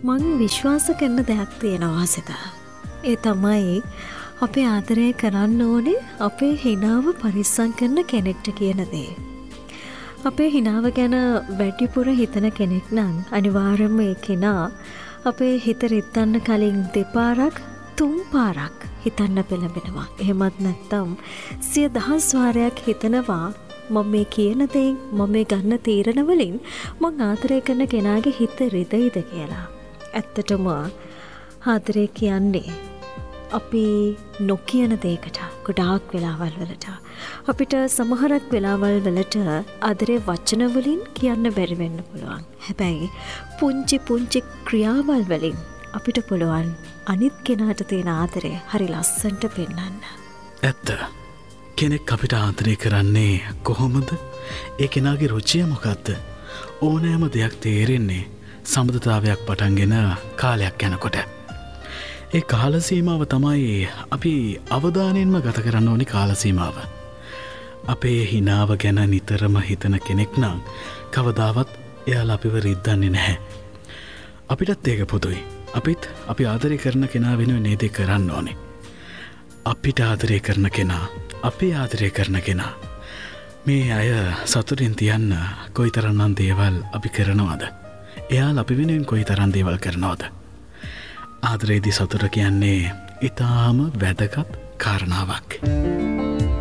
මං විශ්වාස කරන දෙයක් තියෙනවා සිත. ඒ තමයි අපේ ආදරය කරන්න ඕනේ අපේ හිනාව පරිස්සම් කරන කෙනෙක්ට කියන දේ. අපේ හිනාව ගැන වැඩිපුර හිතන කෙනෙක් නම් අනිවාර්යයෙන්ම ඒ කෙනා අපේ හිත රිද්දන්න කලින් දෙපාරක් තුන් පාරක් හිතන්න පෙළඹෙනවා. එහෙමත් නැත්නම් 100,000 වාරයක් හිතනවා මම මේ කියන දේෙන් මම මේ ගන්න තීරණ වලින් මං ආදරය කරන කෙනාගේ හිත රිදෙයිද කියලා. ඇත්තටම ආදරය කියන්නේ අපි නොකියන දෙයකට ගොඩාක් වෙලාවල් වලට අපිට සමහරක් වෙලාවල් වලට ආදරේ වචන වලින් කියන්න බැරි වෙන්න පුළුවන්. හැබැයි පුංචි පුංචි ක්‍රියාවල් වලින් අපිට පුළුවන් අනිත් කෙනාට තියෙන ආදරය හරි ලස්සනට පෙන්වන්න. ඇත්ත. කෙනෙක් අපිට ආදරය කරන්නේ කොහොමද? ඒ කෙනාගේ රුචිය මොකක්ද? ඕනෑම දෙයක් තේරෙන්නේ සම්බන්ධතාවයක් පටන්ගෙන කාලයක් යනකොට. ඒ කාල සීමාව තමයි අපි අවධානයෙන්ම ගත කරන්න ඕනි කාල සීමාව. අපේ හිනාව ගැන නිතරම හිතන කෙනෙක් නම් කවදාවත් එයාලා අපිව රිද්දන්නේ නැහැ. අපිටත් ඒක පොදුයි. අපිත් අපි ආදරය කරන කෙනා වෙනුවෙන් මේ දේ කරන්න ඕනේ. අපිට ආදරය කරන කෙනා, අපි ආදරය කරන කෙනා මේ අය සතුටින් තියන්න කොයිතරම්නම් දේවල් අපි කරනවද? එයාලා අපි වෙනුවෙන් කොයිතරම් දේවල් කරනවද? ආදරේදී සතුට කියන්නේ ඊටාම වැදගත් කාරණාවක්.